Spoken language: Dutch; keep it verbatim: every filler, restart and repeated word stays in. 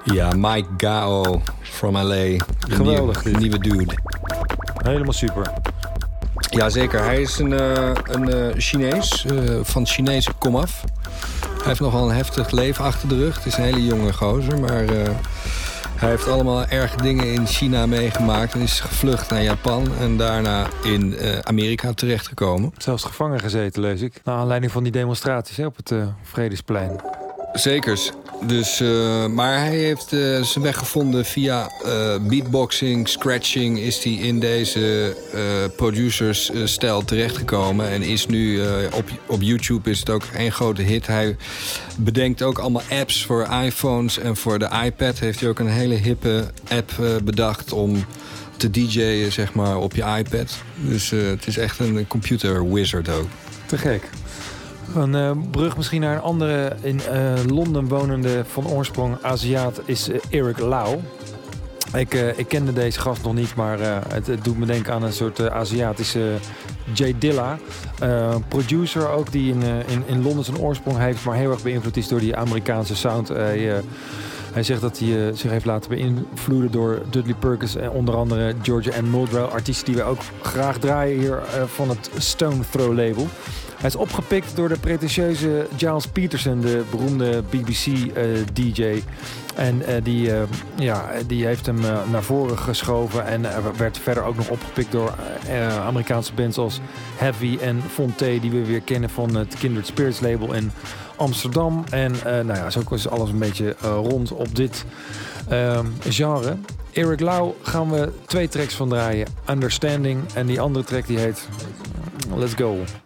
Ja, Mike Gao from L A. Geweldig. Nieuwe, nieuwe dude. Helemaal super. Jazeker, hij is een, uh, een uh, Chinees, uh, van Chinese komaf. Hij heeft nogal een heftig leven achter de rug. Het is een hele jonge gozer, maar uh, hij heeft allemaal erge dingen in China meegemaakt... en is gevlucht naar Japan en daarna in uh, Amerika terechtgekomen. Zelfs gevangen gezeten, lees ik. Naar aanleiding van die demonstraties hè, op het uh, Vredesplein. Zekers. Dus, uh, maar hij heeft uh, zijn weg gevonden via uh, beatboxing, scratching... is hij in deze uh, producers-stijl terechtgekomen. En is nu uh, op, op YouTube is het ook één grote hit. Hij bedenkt ook allemaal apps voor iPhones en voor de iPad. Heeft hij ook een hele hippe app uh, bedacht om te D J'en zeg maar, op je iPad. Dus uh, het is echt een computer wizard ook. Te gek. Een uh, brug misschien naar een andere in uh, Londen wonende van oorsprong Aziat is uh, Eric Lau. Ik, uh, ik kende deze gast nog niet, maar uh, het, het doet me denken aan een soort uh, Aziatische Jay Dilla. Uh, producer ook die in, uh, in, in Londen zijn oorsprong heeft, maar heel erg beïnvloed is door die Amerikaanse sound. Uh, uh, Hij zegt dat hij uh, zich heeft laten beïnvloeden door Dudley Perkins en onder andere Georgia Ann Muldrow. Artiesten die we ook graag draaien hier uh, van het Stone Throw label. Hij is opgepikt door de pretentieuze Giles Peterson, de beroemde B B C-D J. Uh, en uh, die, uh, ja, die heeft hem uh, naar voren geschoven en uh, werd verder ook nog opgepikt door uh, Amerikaanse bands als Heavy en Fonte, die we weer kennen van het Kindred Spirits label in Amsterdam. En uh, nou ja, zo is alles een beetje uh, rond op dit uh, genre. Eric Lau gaan we twee tracks van draaien. Understanding en die andere track die heet Let's Go.